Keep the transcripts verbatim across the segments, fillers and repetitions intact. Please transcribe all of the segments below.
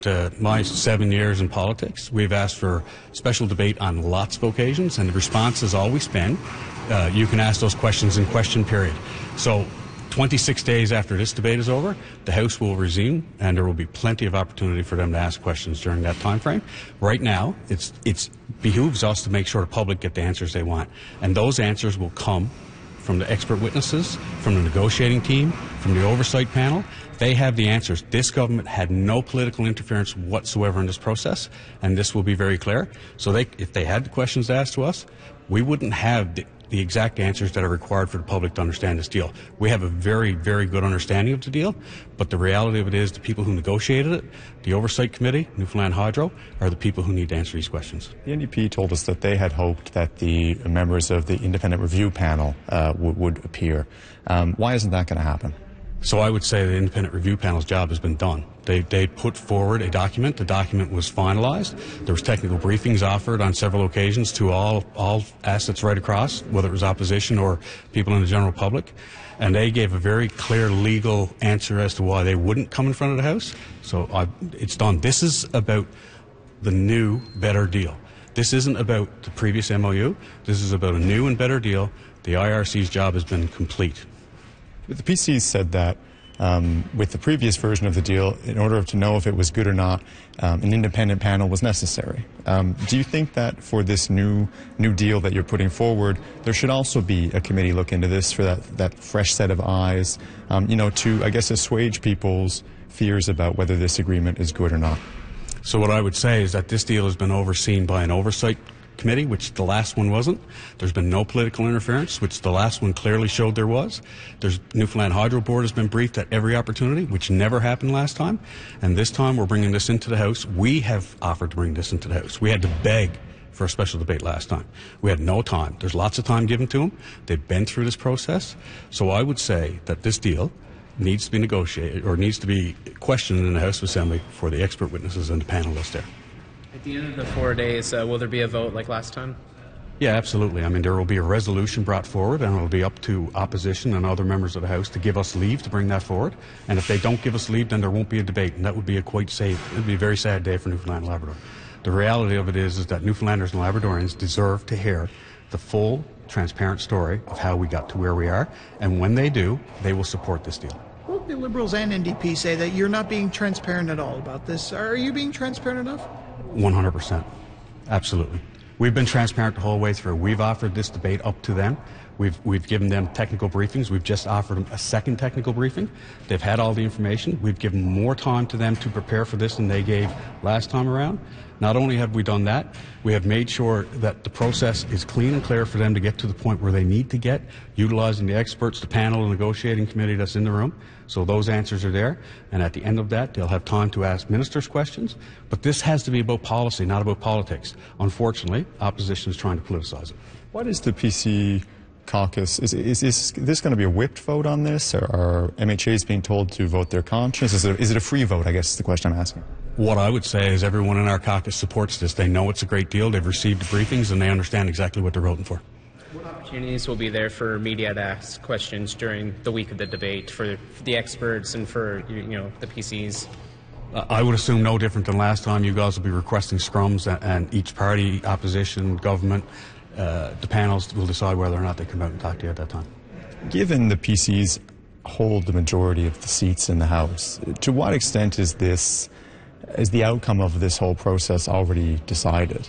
Uh, my seven years in politics, we've asked for special debate on lots of occasions, and the response has always been, uh, you can ask those questions in question period. So twenty-six days after this debate is over, the House will resume, and there will be plenty of opportunity for them to ask questions during that time frame. Right now, it's it's behooves us to make sure the public get the answers they want, and those answers will come from the expert witnesses, from the negotiating team, from the oversight panel. They have the answers. This government had no political interference whatsoever in this process, and this will be very clear. So they, if they had the questions asked to us, we wouldn't have the, the exact answers that are required for the public to understand this deal. We have a very, very good understanding of the deal, but the reality of it is the people who negotiated it, the Oversight Committee, Newfoundland Hydro, are the people who need to answer these questions. The N D P told us that they had hoped that the members of the independent review panel uh, would, would appear. Um, why isn't that going to happen? So I would say the independent review panel's job has been done. They, they put forward a document. The document was finalized. There was technical briefings offered on several occasions to all, all assets right across, whether it was opposition or people in the general public. And they gave a very clear legal answer as to why they wouldn't come in front of the House. So I, it's done. This is about the new, better deal. This isn't about the previous M O U. This is about a new and better deal. The I R C's job has been complete. The P Cs said that um, with the previous version of the deal, in order to know if it was good or not, um, an independent panel was necessary. Um, do you think that for this new new deal that you're putting forward, there should also be a committee look into this for that, that fresh set of eyes, um, you know, to, I guess, assuage people's fears about whether this agreement is good or not? So what I would say is that this deal has been overseen by an oversight committee, which the last one wasn't. There's been no political interference, which the last one clearly showed there was. There's Newfoundland Hydro Board has been briefed at every opportunity, which never happened last time. And this time we're bringing this into the House. We have offered to bring this into the House. We had to beg for a special debate last time. We had no time. There's lots of time given to them. They've been through this process. So I would say that this deal needs to be negotiated or needs to be questioned in the House of Assembly for the expert witnesses and the panelists there. At the end of the four days, uh, will there be a vote like last time? Yeah, absolutely. I mean, there will be a resolution brought forward, and it will be up to opposition and other members of the House to give us leave to bring that forward. And if they don't give us leave, then there won't be a debate, and that would be a quite sad, it would be a very sad day for Newfoundland and Labrador. The reality of it is, is that Newfoundlanders and Labradorians deserve to hear the full, transparent story of how we got to where we are, and when they do, they will support this deal. Well, the Liberals and N D P say that you're not being transparent at all about this. Are you being transparent enough? one hundred percent. Absolutely. We've been transparent the whole way through. We've offered this debate up to them. We've, we've given them technical briefings. We've just offered them a second technical briefing. They've had all the information. We've given more time to them to prepare for this than they gave last time around. Not only have we done that, we have made sure that the process is clean and clear for them to get to the point where they need to get, utilizing the experts, the panel, the negotiating committee that's in the room. So those answers are there. And at the end of that, they'll have time to ask ministers questions. But this has to be about policy, not about politics. Unfortunately, opposition is trying to politicize it. What is the P C caucus? Is, is, is this going to be a whipped vote on this? Or are M H As being told to vote their conscience? Is it, is it a free vote, I guess is the question I'm asking. What I would say is everyone in our caucus supports this. They know it's a great deal. They've received the briefings, and they understand exactly what they're voting for. What opportunities will be there for media to ask questions during the week of the debate for the experts and for, you know, the P Cs? Uh, I would assume no different than last time. You guys will be requesting scrums, and, and each party, opposition, government, uh, the panels will decide whether or not they come out and talk to you at that time. Given the P Cs hold the majority of the seats in the House, to what extent is this, is the outcome of this whole process already decided?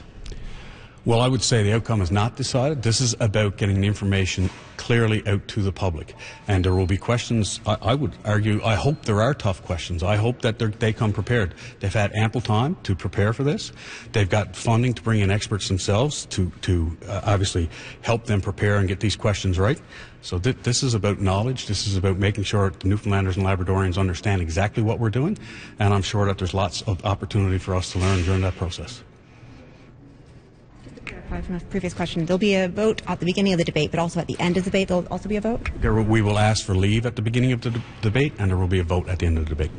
Well, I would say the outcome is not decided. This is about getting the information clearly out to the public. And there will be questions, I, I would argue, I hope there are tough questions. I hope that they come prepared. They've had ample time to prepare for this. They've got funding to bring in experts themselves to, to uh, obviously help them prepare and get these questions right. So th this is about knowledge. This is about making sure the Newfoundlanders and Labradorians understand exactly what we're doing. And I'm sure that there's lots of opportunity for us to learn during that process. From a previous question, there'll be a vote at the beginning of the debate, but also at the end of the debate there'll also be a vote? There will, we will ask for leave at the beginning of the de debate, and there will be a vote at the end of the debate.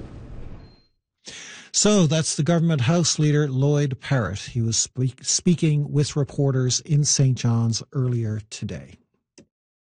So that's the Government House Leader Lloyd Parrott. He was speak speaking with reporters in Saint John's earlier today.